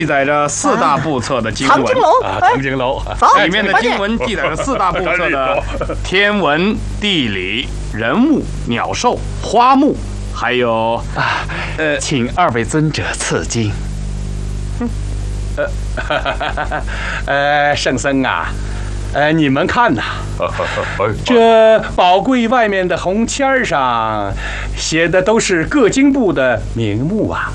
记载着4大部册的经文。 藏经楼藏经楼， 里面的经文记载着4大部册的天文、地理、人物、鸟兽、花木，还有请二位尊者赐经。圣僧啊，你们看呐，这宝柜外面的红签儿上写的都是各经部的名目啊！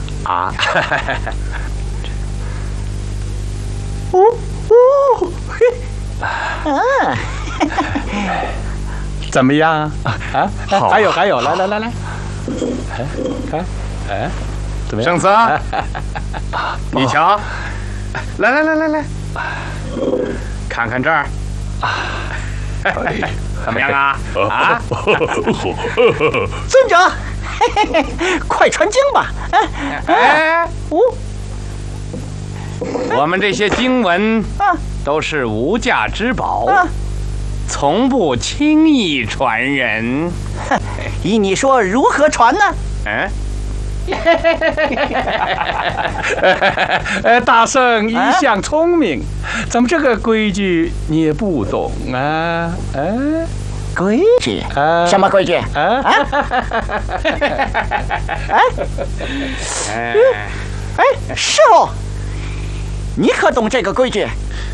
怎么样啊？还有，来，看，怎么样？ 圣僧，你瞧，来，看看这儿，怎么样啊？ 尊者，快传经吧！ 我们这些经文都是无价之宝，从不轻易传人。 依你说，如何传呢？ 大圣一向聪明，怎么这个规矩你也不懂啊？ 规矩？什么规矩？师傅，你可懂这个规矩？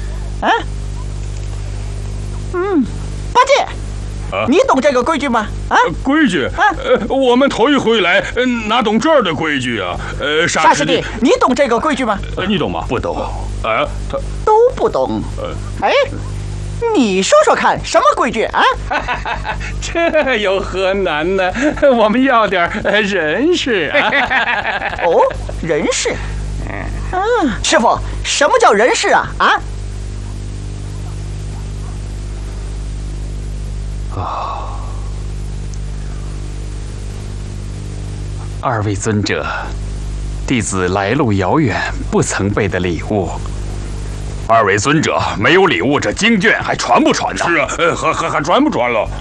八戒。你懂这个规矩吗？ 规矩？我们头一回来，哪懂这儿的规矩啊？ 沙师弟，你懂这个规矩吗？ 你懂吗？不懂。他都不懂。你说说看，什么规矩啊？ 这有何难呢？我们要点人事啊。 人事。师傅，什么叫人事啊？ 二位尊者，弟子来路遥远，不曾备的礼物。 二位尊者没有礼物，这经卷还传不传呢？是啊，还传不传了？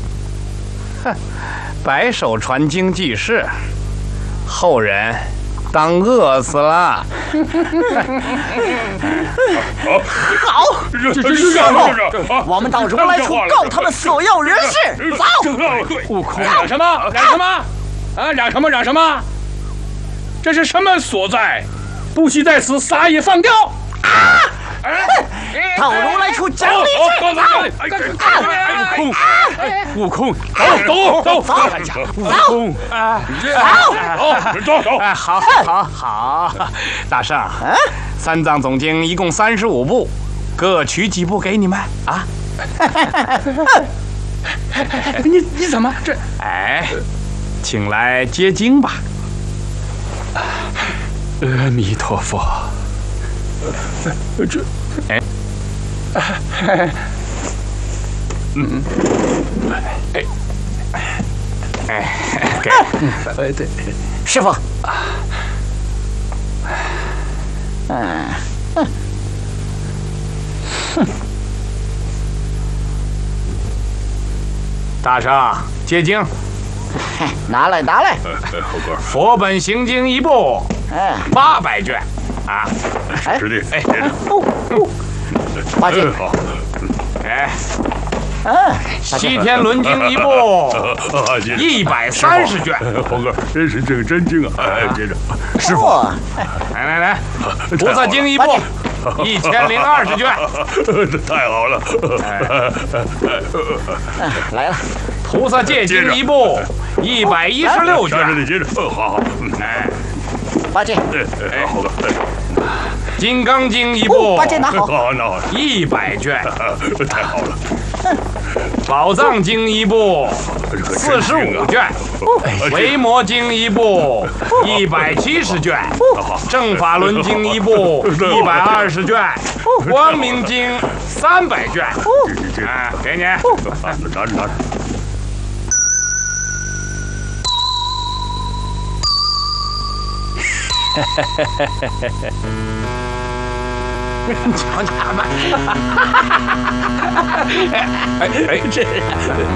白手传经济事，后人当饿死了。 好，师傅，我们到如来处告他们索要人事。走。 悟空，嚷什么？嚷什么？这是什么所在？不许在此撒野放雕！ 到如来处讲理去！ 悟空，走！ 走！ 好，大圣，三藏总经一共35部，各取几部给你们啊？ 你怎么这？ 请来接经吧。 阿弥陀佛。 对， 师傅。 大圣接经。 拿来。 猴哥， 佛本行经一部，800卷啊。 师弟， 八戒。 好。 西天轮经一部，130卷。 猴哥，真是这个真经啊！接着， 师傅，来，菩萨经一部，1020卷。 这太好了！ 来了。 菩萨戒经一部，116卷。 师弟接着，好。 八戒。 猴哥。 金刚经一部， 八戒拿好。 好 ，100卷。 太好了。 宝藏经一部，45卷。维摩经一部，170卷。正法轮经一部，120卷。光明经300卷。给你。 拿着。 瞧你干嘛？这